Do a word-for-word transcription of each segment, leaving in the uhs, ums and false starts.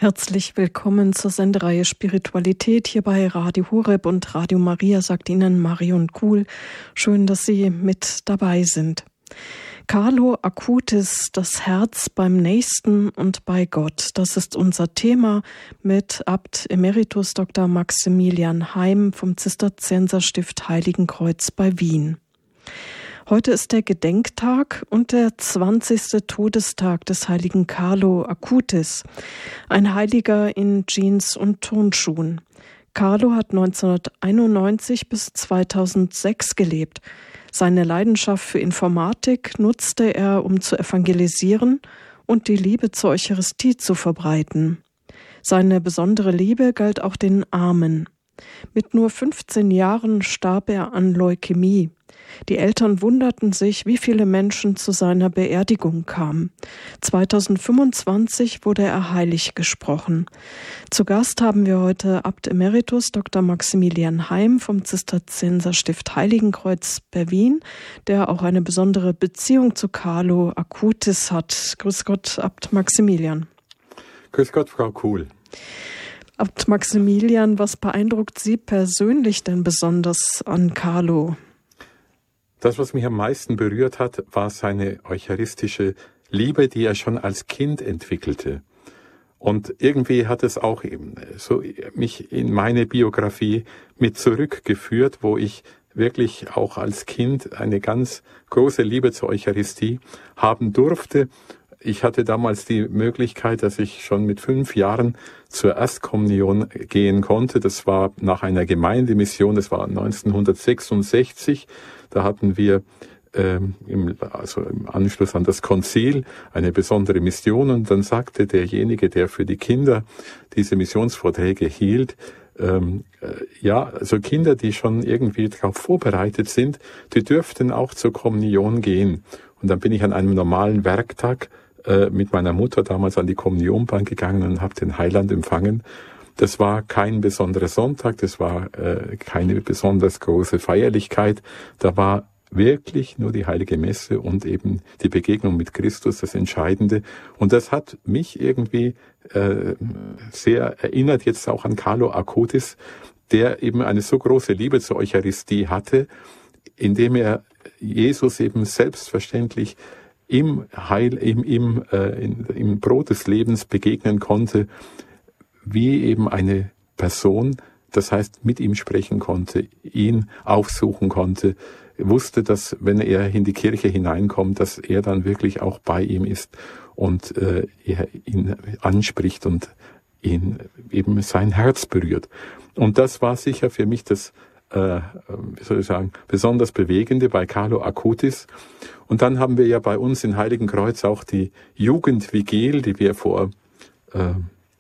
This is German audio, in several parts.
Herzlich willkommen zur Sendereihe Spiritualität hier bei Radio Horeb und Radio Maria, sagt Ihnen Marion Kuhl. Schön, dass Sie mit dabei sind. Carlo Acutis, das Herz beim Nächsten und bei Gott. Das ist unser Thema mit Abt Emeritus Doktor Maximilian Heim vom Zisterzienserstift Heiligenkreuz bei Wien. Heute ist der Gedenktag und der zwanzigste Todestag des heiligen Carlo Acutis, ein Heiliger in Jeans und Turnschuhen. Carlo hat neunzehnhunderteinundneunzig bis zweitausendsechs gelebt. Seine Leidenschaft für Informatik nutzte er, um zu evangelisieren und die Liebe zur Eucharistie zu verbreiten. Seine besondere Liebe galt auch den Armen. Mit nur fünfzehn Jahren starb er an Leukämie. Die Eltern wunderten sich, wie viele Menschen zu seiner Beerdigung kamen. zweitausendfünfundzwanzig wurde er heilig gesprochen. Zu Gast haben wir heute Abt Emeritus Doktor Maximilian Heim vom Zisterzienserstift Heiligenkreuz bei Wien, der auch eine besondere Beziehung zu Carlo Acutis hat. Grüß Gott, Abt Maximilian. Grüß Gott, Frau Kuhl. Abt Maximilian, was beeindruckt Sie persönlich denn besonders an Carlo? Das, was mich am meisten berührt hat, war seine eucharistische Liebe, die er schon als Kind entwickelte. Und irgendwie hat es auch eben so mich in meine Biografie mit zurückgeführt, wo ich wirklich auch als Kind eine ganz große Liebe zur Eucharistie haben durfte. Ich hatte damals die Möglichkeit, dass ich schon mit fünf Jahren zur Erstkommunion gehen konnte. Das war nach einer Gemeindemission, das war neunzehnhundertsechsundsechzig. Da hatten wir ähm, im, also im Anschluss an das Konzil eine besondere Mission. Und dann sagte derjenige, der für die Kinder diese Missionsvorträge hielt, ähm, äh, ja, also Kinder, die schon irgendwie darauf vorbereitet sind, die dürften auch zur Kommunion gehen. Und dann bin ich an einem normalen Werktag mit meiner Mutter damals an die Kommunionbank gegangen und habe den Heiland empfangen. Das war kein besonderer Sonntag, das war äh, keine besonders große Feierlichkeit. Da war wirklich nur die Heilige Messe und eben die Begegnung mit Christus das Entscheidende. Und das hat mich irgendwie äh, sehr erinnert jetzt auch an Carlo Acutis, der eben eine so große Liebe zur Eucharistie hatte, indem er Jesus eben selbstverständlich im Heil, im, im, äh, in, im Brot des Lebens begegnen konnte, wie eben eine Person, das heißt mit ihm sprechen konnte, ihn aufsuchen konnte, wusste, dass wenn er in die Kirche hineinkommt, dass er dann wirklich auch bei ihm ist und äh, er ihn anspricht und ihn eben sein Herz berührt. Und das war sicher für mich das Äh, wie soll ich sagen, besonders Bewegende bei Carlo Acutis. Und dann haben wir ja bei uns in Heiligenkreuz auch die Jugendvigil, die wir vor äh,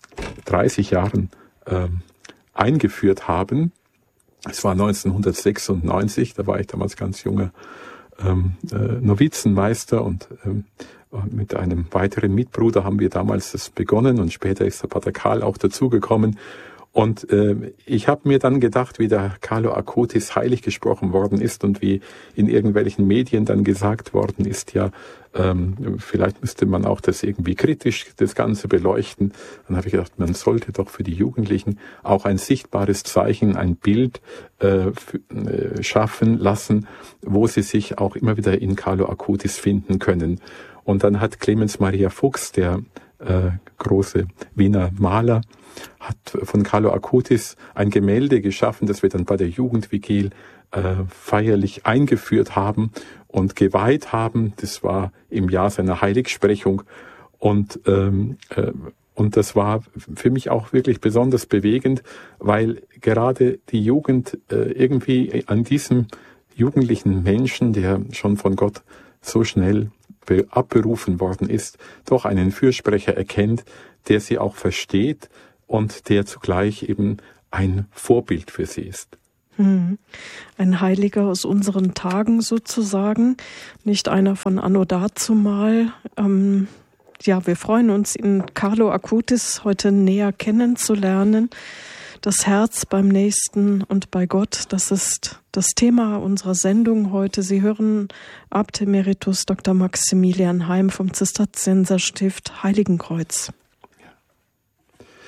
dreißig Jahren äh, eingeführt haben. Es war neunzehnhundertsechsundneunzig, da war ich damals ganz junger ähm, äh, Novizenmeister und ähm, mit einem weiteren Mitbruder haben wir damals das begonnen und später ist der Pater Karl auch dazugekommen. Und äh, ich habe mir dann gedacht, wie der Carlo Acutis heilig gesprochen worden ist und wie in irgendwelchen Medien dann gesagt worden ist, ja, ähm, vielleicht müsste man auch das irgendwie kritisch, das Ganze beleuchten. Dann habe ich gedacht, man sollte doch für die Jugendlichen auch ein sichtbares Zeichen, ein Bild äh, für, äh, schaffen lassen, wo sie sich auch immer wieder in Carlo Acutis finden können. Und dann hat Clemens Maria Fuchs, der äh, große Wiener Maler, hat von Carlo Acutis ein Gemälde geschaffen, das wir dann bei der Jugendvigil äh, feierlich eingeführt haben und geweiht haben. Das war im Jahr seiner Heiligsprechung und ähm, äh, und das war für mich auch wirklich besonders bewegend, weil gerade die Jugend äh, irgendwie an diesem jugendlichen Menschen, der schon von Gott so schnell abberufen worden ist, doch einen Fürsprecher erkennt, der sie auch versteht und der zugleich eben ein Vorbild für sie ist. Hm. Ein Heiliger aus unseren Tagen sozusagen, nicht einer von anno dazumal. Ähm, ja, wir freuen uns, ihn Carlo Acutis heute näher kennenzulernen. Das Herz beim Nächsten und bei Gott, das ist das Thema unserer Sendung heute. Sie hören Abt Emeritus Doktor Maximilian Heim vom Zisterzienserstift Heiligenkreuz.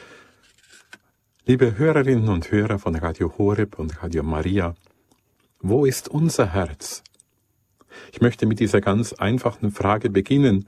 Liebe Hörerinnen und Hörer von Radio Horeb und Radio Maria, wo ist unser Herz? Ich möchte mit dieser ganz einfachen Frage beginnen.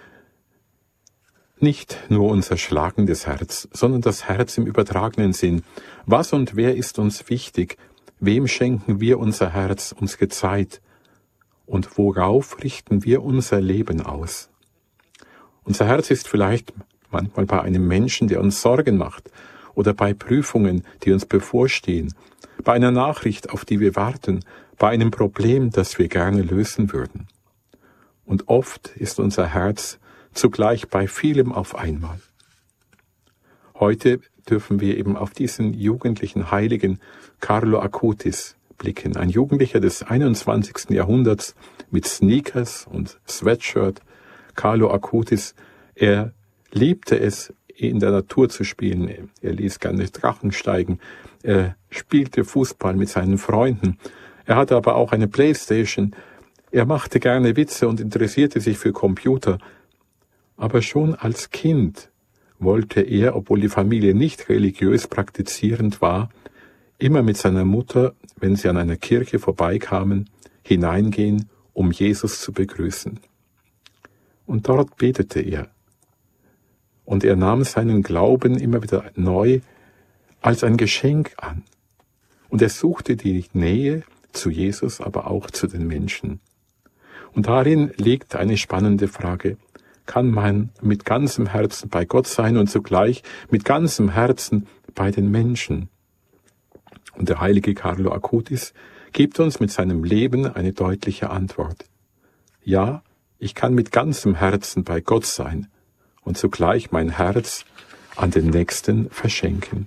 Nicht nur unser schlagendes Herz, sondern das Herz im übertragenen Sinn. Was und wer ist uns wichtig? Wem schenken wir unser Herz, unsere Zeit? Und worauf richten wir unser Leben aus? Unser Herz ist vielleicht manchmal bei einem Menschen, der uns Sorgen macht, oder bei Prüfungen, die uns bevorstehen, bei einer Nachricht, auf die wir warten, bei einem Problem, das wir gerne lösen würden. Und oft ist unser Herz zugleich bei vielem auf einmal. Heute dürfen wir eben auf diesen jugendlichen Heiligen Carlo Acutis blicken, ein Jugendlicher des einundzwanzigsten Jahrhunderts mit Sneakers und Sweatshirt. Carlo Acutis, er liebte es, in der Natur zu spielen. Er ließ gerne Drachen steigen. Er spielte Fußball mit seinen Freunden. Er hatte aber auch eine Playstation. Er machte gerne Witze und interessierte sich für Computer. Aber schon als Kind wollte er, obwohl die Familie nicht religiös praktizierend war, immer mit seiner Mutter, wenn sie an einer Kirche vorbeikamen, hineingehen, um Jesus zu begrüßen. Und dort betete er. Und er nahm seinen Glauben immer wieder neu als ein Geschenk an. Und er suchte die Nähe zu Jesus, aber auch zu den Menschen. Und darin liegt eine spannende Frage. Kann man mit ganzem Herzen bei Gott sein und zugleich mit ganzem Herzen bei den Menschen? Und der heilige Carlo Acutis gibt uns mit seinem Leben eine deutliche Antwort. Ja, ich kann mit ganzem Herzen bei Gott sein und zugleich mein Herz an den Nächsten verschenken.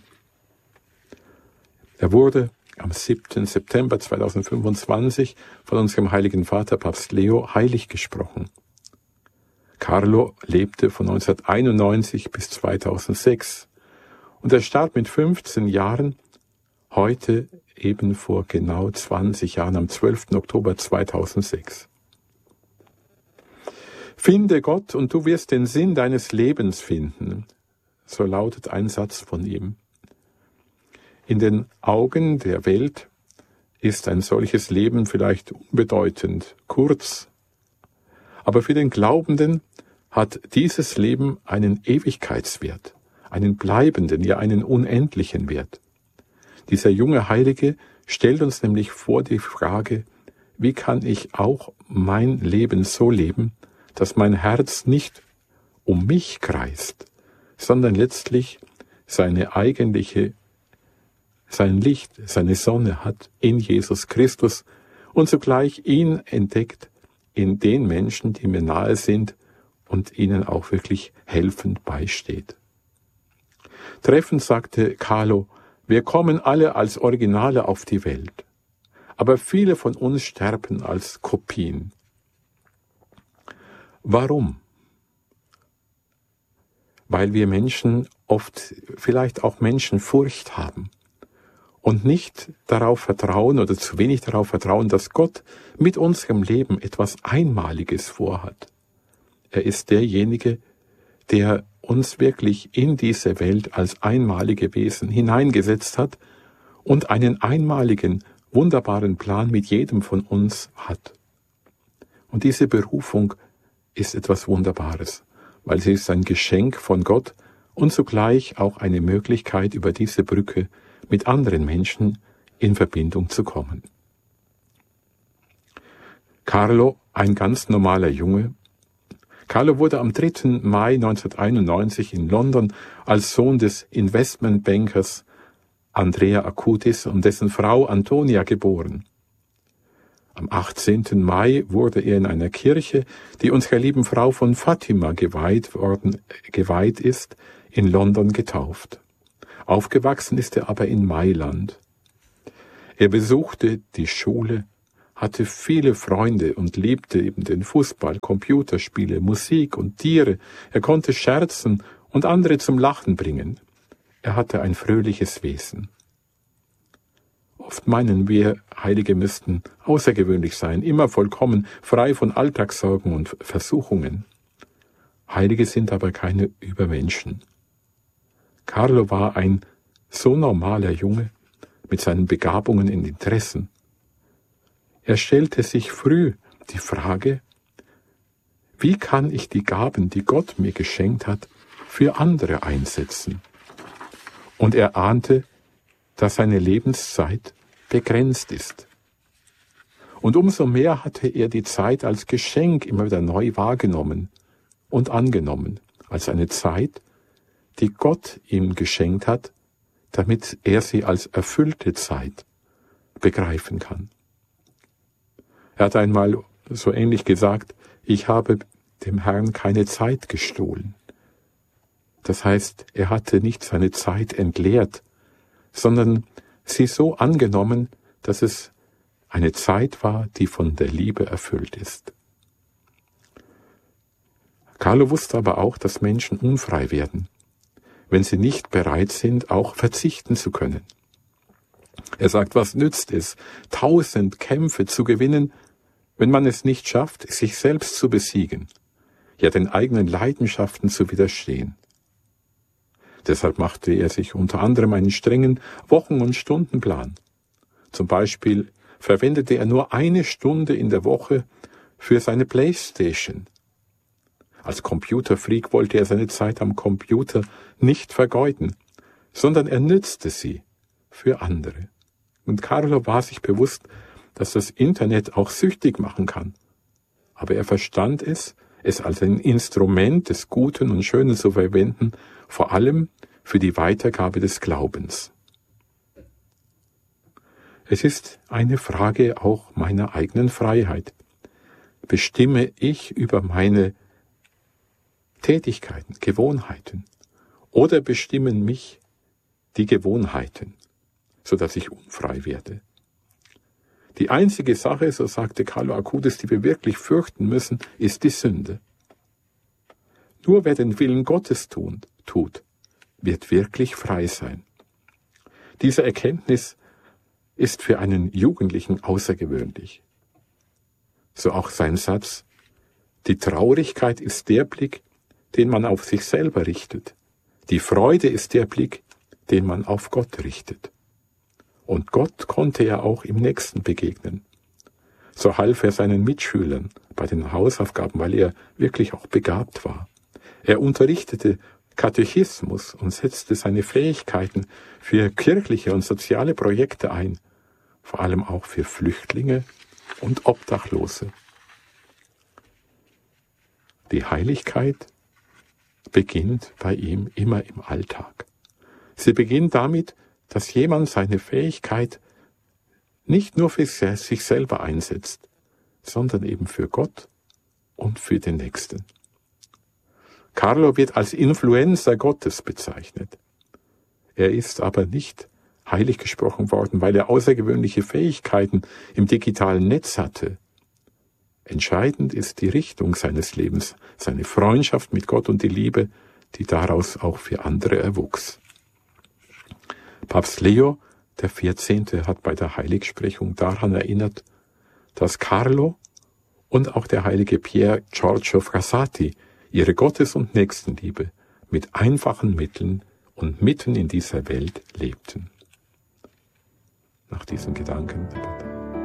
Er wurde am siebten September zweitausendfünfundzwanzig von unserem heiligen Vater Papst Leo heilig gesprochen. Carlo lebte von neunzehnhunderteinundneunzig bis zweitausendsechs und er starb mit fünfzehn Jahren, heute eben vor genau zwanzig Jahren, am zwölften Oktober zweitausendsechs. Finde Gott und du wirst den Sinn deines Lebens finden, so lautet ein Satz von ihm. In den Augen der Welt ist ein solches Leben vielleicht unbedeutend, kurz, aber für den Glaubenden hat dieses Leben einen Ewigkeitswert, einen bleibenden, ja einen unendlichen Wert. Dieser junge Heilige stellt uns nämlich vor die Frage, wie kann ich auch mein Leben so leben, dass mein Herz nicht um mich kreist, sondern letztlich seine eigentliche, sein Licht, seine Sonne hat in Jesus Christus und zugleich ihn entdeckt in den Menschen, die mir nahe sind und ihnen auch wirklich helfend beisteht. Treffend sagte Carlo, wir kommen alle als Originale auf die Welt, aber viele von uns sterben als Kopien. Warum? Weil wir Menschen oft vielleicht auch Menschenfurcht haben und nicht darauf vertrauen oder zu wenig darauf vertrauen, dass Gott mit unserem Leben etwas Einmaliges vorhat. Er ist derjenige, der uns wirklich in diese Welt als einmalige Wesen hineingesetzt hat und einen einmaligen, wunderbaren Plan mit jedem von uns hat. Und diese Berufung ist etwas Wunderbares, weil sie ist ein Geschenk von Gott und zugleich auch eine Möglichkeit, über diese Brücke mit anderen Menschen in Verbindung zu kommen. Carlo, ein ganz normaler Junge. Carlo wurde am dritten Mai neunzehnhunderteinundneunzig in London als Sohn des Investmentbankers Andrea Acutis und dessen Frau Antonia geboren. Am achtzehnten Mai wurde er in einer Kirche, die unserer lieben Frau von Fatima geweiht worden, geweiht ist, in London getauft. Aufgewachsen ist er aber in Mailand. Er besuchte die Schule, hatte viele Freunde und liebte eben den Fußball, Computerspiele, Musik und Tiere. Er konnte scherzen und andere zum Lachen bringen. Er hatte ein fröhliches Wesen. Oft meinen wir, Heilige müssten außergewöhnlich sein, immer vollkommen, frei von Alltagssorgen und Versuchungen. Heilige sind aber keine Übermenschen. Carlo war ein so normaler Junge mit seinen Begabungen und Interessen. Er stellte sich früh die Frage, wie kann ich die Gaben, die Gott mir geschenkt hat, für andere einsetzen? Und er ahnte, dass seine Lebenszeit begrenzt ist. Und umso mehr hatte er die Zeit als Geschenk immer wieder neu wahrgenommen und angenommen, als eine Zeit, die Gott ihm geschenkt hat, damit er sie als erfüllte Zeit begreifen kann. Er hat einmal so ähnlich gesagt, ich habe dem Herrn keine Zeit gestohlen. Das heißt, er hatte nicht seine Zeit entleert, sondern sie so angenommen, dass es eine Zeit war, die von der Liebe erfüllt ist. Carlo wusste aber auch, dass Menschen unfrei werden, wenn sie nicht bereit sind, auch verzichten zu können. Er sagt, was nützt es, tausend Kämpfe zu gewinnen, wenn man es nicht schafft, sich selbst zu besiegen, ja den eigenen Leidenschaften zu widerstehen. Deshalb machte er sich unter anderem einen strengen Wochen- und Stundenplan. Zum Beispiel verwendete er nur eine Stunde in der Woche für seine Playstation. Als Computerfreak wollte er seine Zeit am Computer nicht vergeuden, sondern er nützte sie für andere. Und Carlo war sich bewusst, dass das Internet auch süchtig machen kann. Aber er verstand es, es als ein Instrument des Guten und Schönen zu verwenden, vor allem für die Weitergabe des Glaubens. Es ist eine Frage auch meiner eigenen Freiheit. Bestimme ich über meine Tätigkeiten, Gewohnheiten, oder bestimmen mich die Gewohnheiten, sodass ich unfrei werde? Die einzige Sache, so sagte Carlo Acutis, die wir wirklich fürchten müssen, ist die Sünde. Nur wer den Willen Gottes tun, tut, wird wirklich frei sein. Diese Erkenntnis ist für einen Jugendlichen außergewöhnlich. So auch sein Satz, die Traurigkeit ist der Blick, den man auf sich selber richtet. Die Freude ist der Blick, den man auf Gott richtet. Und Gott konnte er auch im Nächsten begegnen. So half er seinen Mitschülern bei den Hausaufgaben, weil er wirklich auch begabt war. Er unterrichtete Katechismus und setzte seine Fähigkeiten für kirchliche und soziale Projekte ein, vor allem auch für Flüchtlinge und Obdachlose. Die Heiligkeit beginnt bei ihm immer im Alltag. Sie beginnt damit, dass jemand seine Fähigkeit nicht nur für sich selber einsetzt, sondern eben für Gott und für den Nächsten. Carlo wird als Influencer Gottes bezeichnet. Er ist aber nicht heilig gesprochen worden, weil er außergewöhnliche Fähigkeiten im digitalen Netz hatte. Entscheidend ist die Richtung seines Lebens, seine Freundschaft mit Gott und die Liebe, die daraus auch für andere erwuchs. Papst Leo der vierzehnte hat bei der Heiligsprechung daran erinnert, dass Carlo und auch der heilige Pier Giorgio Frassati ihre Gottes- und Nächstenliebe mit einfachen Mitteln und mitten in dieser Welt lebten. Nach diesen Gedanken